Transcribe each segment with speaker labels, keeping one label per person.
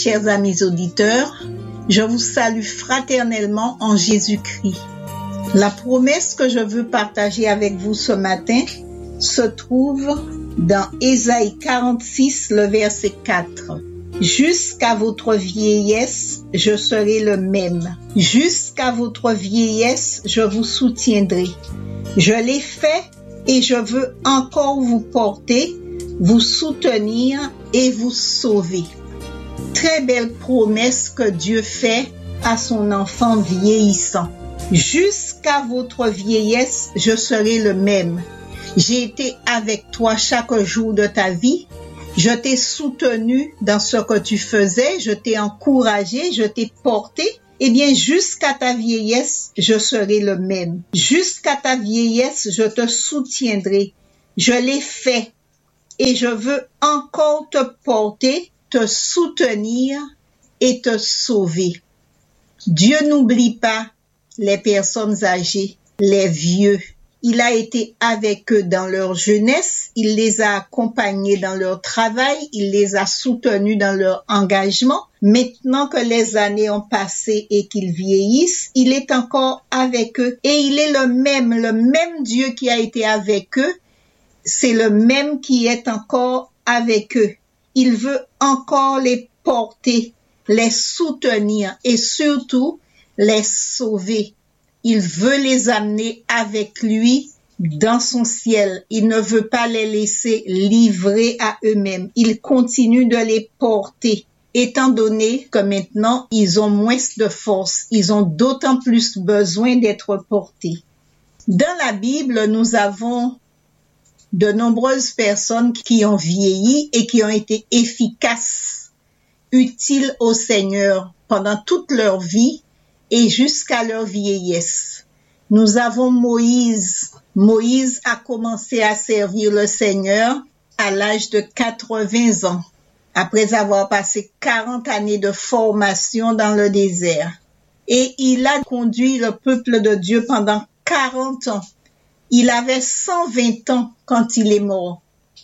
Speaker 1: chers amis auditeurs, je vous salue fraternellement en Jésus-Christ. La promesse que je veux partager avec vous ce matin se trouve dans Ésaïe 46, le verset 4. Jusqu'à votre vieillesse, je serai le même. Jusqu'à votre vieillesse, je vous soutiendrai. Je l'ai fait et je veux encore vous porter, vous soutenir et vous sauver. Très belle promesse que Dieu fait à son enfant vieillissant. Jusqu'à votre vieillesse, je serai le même. J'ai été avec toi chaque jour de ta vie. Je t'ai soutenu dans ce que tu faisais. Je t'ai encouragé, je t'ai porté. Eh bien, jusqu'à ta vieillesse, je serai le même. Jusqu'à ta vieillesse, je te soutiendrai. Je l'ai fait et je veux encore te porter, te soutenir et te sauver. Dieu n'oublie pas les personnes âgées, les vieux. Il a été avec eux dans leur jeunesse, il les a accompagnés dans leur travail, il les a soutenus dans leur engagement. Maintenant que les années ont passé et qu'ils vieillissent, il est encore avec eux et il est le même Dieu qui a été avec eux, c'est le même qui est encore avec eux. Il veut encore les porter, les soutenir et surtout les sauver. Il veut les amener avec lui dans son ciel. Il ne veut pas les laisser livrés à eux-mêmes. Il continue de les porter. Étant donné que maintenant, ils ont moins de force, ils ont d'autant plus besoin d'être portés. Dans la Bible, nous avons de nombreuses personnes qui ont vieilli et qui ont été efficaces, utiles au Seigneur pendant toute leur vie et jusqu'à leur vieillesse. Nous avons Moïse. Moïse a commencé à servir le Seigneur à l'âge de 80 ans, après avoir passé 40 années de formation dans le désert. Et il a conduit le peuple de Dieu pendant 40 ans. Il avait 120 ans quand il est mort.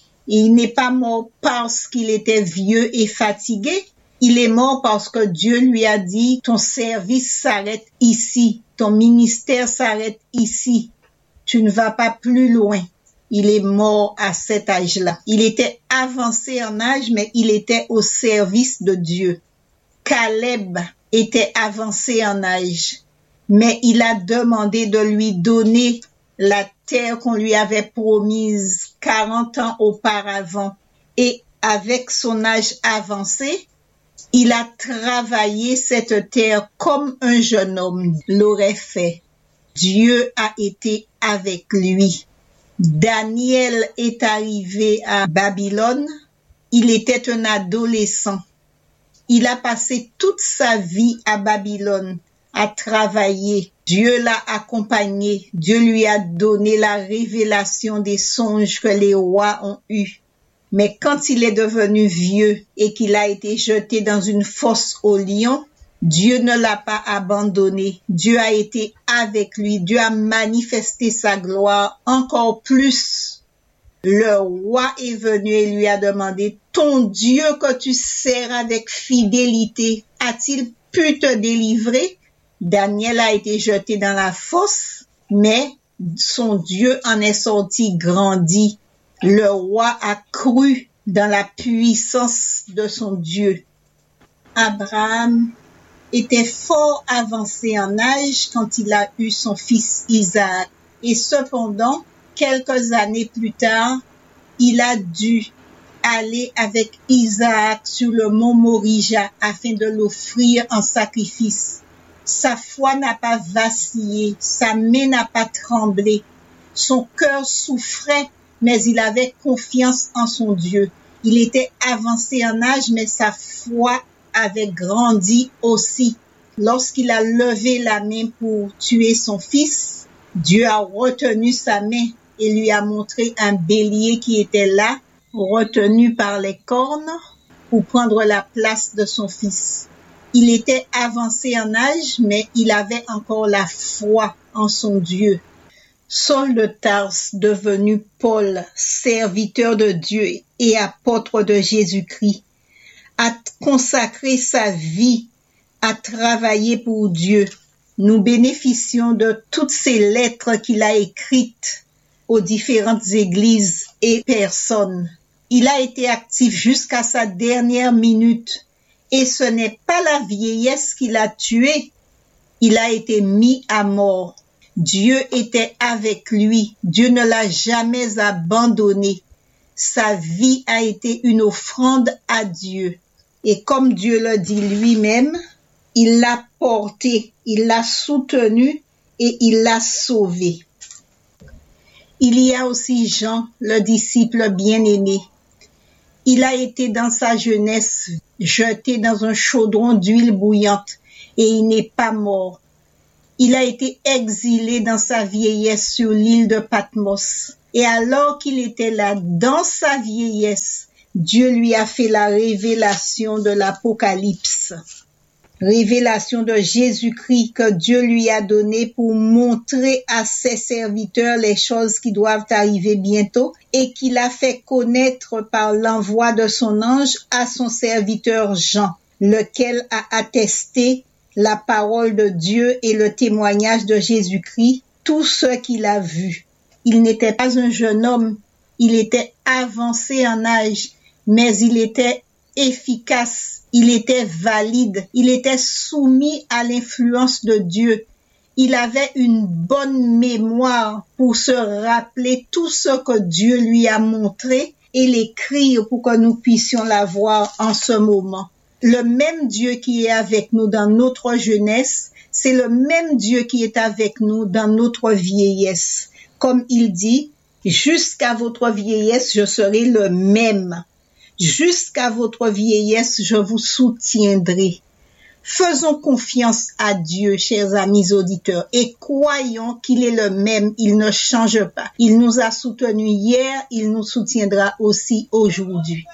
Speaker 1: Il n'est pas mort parce qu'il était vieux et fatigué. Il est mort parce que Dieu lui a dit, ton service s'arrête ici, ton ministère s'arrête ici. Tu ne vas pas plus loin. Il est mort à cet âge-là. Il était avancé en âge, mais il était au service de Dieu. Caleb était avancé en âge, mais il a demandé de lui donner la terre qu'on lui avait promise 40 ans auparavant. Et avec son âge avancé, il a travaillé cette terre comme un jeune homme l'aurait fait. Dieu a été avec lui. Daniel est arrivé à Babylone. Il était un adolescent. Il a passé toute sa vie à Babylone à travailler. Dieu l'a accompagné. Dieu lui a donné la révélation des songes que les rois ont eus. Mais quand il est devenu vieux et qu'il a été jeté dans une fosse aux lions, Dieu ne l'a pas abandonné. Dieu a été avec lui. Dieu a manifesté sa gloire encore plus. Le roi est venu et lui a demandé, ton Dieu que tu sers avec fidélité, a-t-il pu te délivrer? Daniel a été jeté dans la fosse, mais son Dieu en est sorti grandi. Le roi a cru dans la puissance de son Dieu. Abraham était fort avancé en âge quand il a eu son fils Isaac. Et cependant, quelques années plus tard, il a dû aller avec Isaac sur le mont Morija afin de l'offrir en sacrifice. Sa foi n'a pas vacillé, sa main n'a pas tremblé. Son cœur souffrait, mais il avait confiance en son Dieu. Il était avancé en âge, mais sa foi avait grandi aussi. Lorsqu'il a levé la main pour tuer son fils, Dieu a retenu sa main et lui a montré un bélier qui était là, retenu par les cornes pour prendre la place de son fils. Il était avancé en âge, mais il avait encore la foi en son Dieu. Saul de Tarse, devenu Paul, serviteur de Dieu et apôtre de Jésus-Christ, a consacré sa vie à travailler pour Dieu. Nous bénéficions de toutes ces lettres qu'il a écrites aux différentes églises et personnes. Il a été actif jusqu'à sa dernière minute. Et ce n'est pas la vieillesse qui l'a tué. Il a été mis à mort. Dieu était avec lui. Dieu ne l'a jamais abandonné. Sa vie a été une offrande à Dieu. Et comme Dieu le dit lui-même, il l'a porté, il l'a soutenu et il l'a sauvé. Il y a aussi Jean, le disciple bien-aimé. Il a été dans sa jeunesse jeté dans un chaudron d'huile bouillante et il n'est pas mort. Il a été exilé dans sa vieillesse sur l'île de Patmos. Et alors qu'il était là, dans sa vieillesse, Dieu lui a fait la révélation de l'Apocalypse. Révélation de Jésus-Christ que Dieu lui a donnée pour montrer à ses serviteurs les choses qui doivent arriver bientôt et qu'il a fait connaître par l'envoi de son ange à son serviteur Jean, lequel a attesté la parole de Dieu et le témoignage de Jésus-Christ, tout ce qu'il a vu. Il n'était pas un jeune homme, il était avancé en âge, mais il était efficace, il était valide, il était soumis à l'influence de Dieu. Il avait une bonne mémoire pour se rappeler tout ce que Dieu lui a montré et l'écrire pour que nous puissions la voir en ce moment. Le même Dieu qui est avec nous dans notre jeunesse, c'est le même Dieu qui est avec nous dans notre vieillesse. Comme il dit, jusqu'à votre vieillesse, je serai le même. Jusqu'à votre vieillesse, je vous soutiendrai. Faisons confiance à Dieu, chers amis auditeurs, et croyons qu'il est le même, il ne change pas. Il nous a soutenus hier, il nous soutiendra aussi aujourd'hui.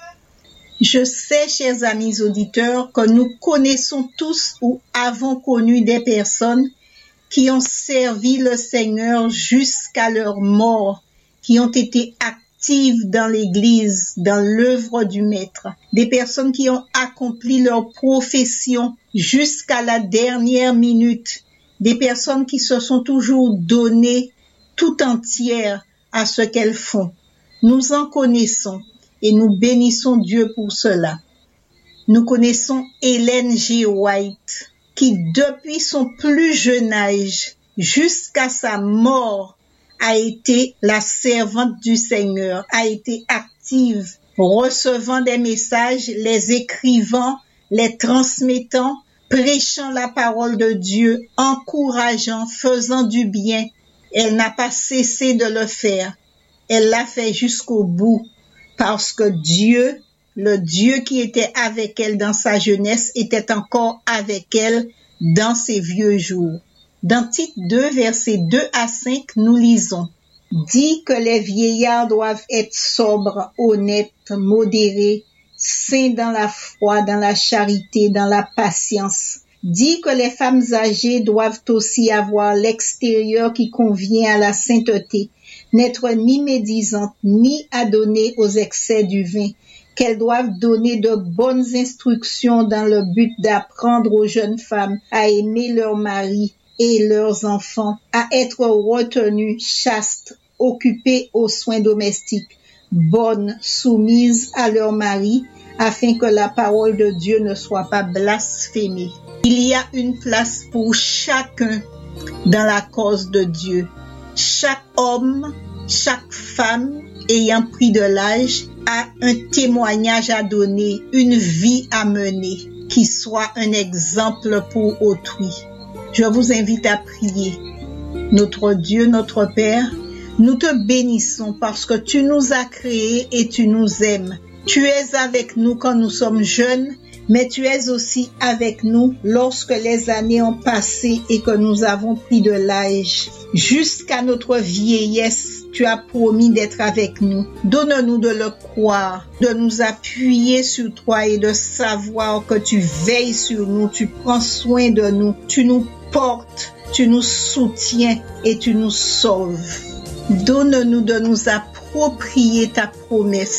Speaker 1: Je sais, chers amis auditeurs, que nous connaissons tous ou avons connu des personnes qui ont servi le Seigneur jusqu'à leur mort, qui ont été actives dans l'Église, dans l'œuvre du Maître, des personnes qui ont accompli leur profession jusqu'à la dernière minute, des personnes qui se sont toujours données tout entières à ce qu'elles font. Nous en connaissons et nous bénissons Dieu pour cela. Nous connaissons Ellen G. White, qui depuis son plus jeune âge jusqu'à sa mort a été la servante du Seigneur, a été active, recevant des messages, les écrivant, les transmettant, prêchant la parole de Dieu, encourageant, faisant du bien. Elle n'a pas cessé de le faire. Elle l'a fait jusqu'au bout parce que Dieu, le Dieu qui était avec elle dans sa jeunesse, était encore avec elle dans ses vieux jours. Dans Tite 2, versets 2 à 5, nous lisons « Dit que les vieillards doivent être sobres, honnêtes, modérés, saints dans la foi, dans la charité, dans la patience. Dit que les femmes âgées doivent aussi avoir l'extérieur qui convient à la sainteté, n'être ni médisantes, ni adonnées aux excès du vin, qu'elles doivent donner de bonnes instructions dans le but d'apprendre aux jeunes femmes à aimer leur mari et leurs enfants, à être retenues, chastes, occupées aux soins domestiques, bonnes, soumises à leur mari, afin que la parole de Dieu ne soit pas blasphémée. Il y a une place pour chacun dans la cause de Dieu. Chaque homme, chaque femme ayant pris de l'âge a un témoignage à donner, une vie à mener, qui soit un exemple pour autrui. Je vous invite à prier. Notre Dieu, notre Père, nous te bénissons parce que tu nous as créés et tu nous aimes. Tu es avec nous quand nous sommes jeunes, mais tu es aussi avec nous lorsque les années ont passé et que nous avons pris de l'âge. Jusqu'à notre vieillesse, tu as promis d'être avec nous. Donne-nous de le croire, de nous appuyer sur toi et de savoir que tu veilles sur nous, tu prends soin de nous, tu nous portes, tu nous soutiens et tu nous sauves. Donne-nous de nous approprier ta promesse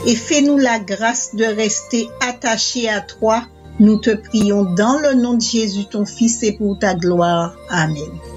Speaker 1: et fais-nous la grâce de rester attachés à toi. Nous te prions dans le nom de Jésus, ton Fils, et pour ta gloire. Amen.